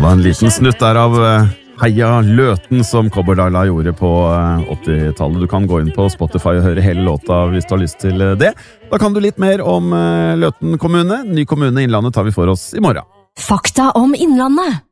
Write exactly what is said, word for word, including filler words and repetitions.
var en liten snutt der av Heia Løten som Cowboy-Laila gjorde på åttitallet. Du kan gå inn på Spotify og høre hele låta hvis du har lyst til det. Da kan du litt mer om Løten kommune. Ny kommune i Innlandet tar vi for oss i morgen. Fakta om Innlandet.